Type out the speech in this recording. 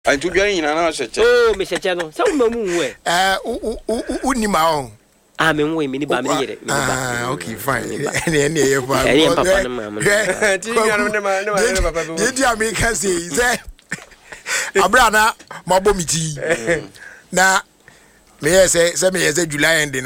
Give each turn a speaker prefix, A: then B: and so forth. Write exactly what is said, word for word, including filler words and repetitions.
A: And to join another such.
B: Oh, Mister Channel, some moon way.
C: Uh, Unimao.
B: I'm in women.
C: Ah, okay, fine. Any, any, any, did you make us say, Abrana, Mabomiti? Now, may I say, some years July and